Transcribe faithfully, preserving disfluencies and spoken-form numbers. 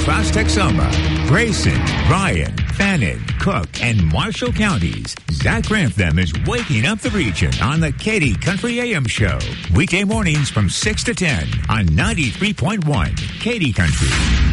across Texoma, Grayson, Bryan, Fannin, Cook, and Marshall counties. Zach Grantham is waking up the region on the Katy Country A M Show. Weekday mornings from six to ten on ninety-three point one Katy Country.